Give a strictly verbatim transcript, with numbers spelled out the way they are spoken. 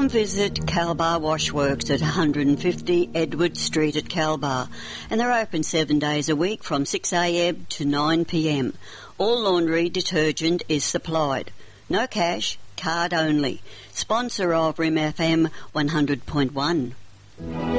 and visit Calbar Washworks at one hundred fifty Edward Street at Calbar, and they're open seven days a week from six a m to nine p m. All laundry detergent is supplied. No cash, card only. Sponsor of R I M F M one hundred point one.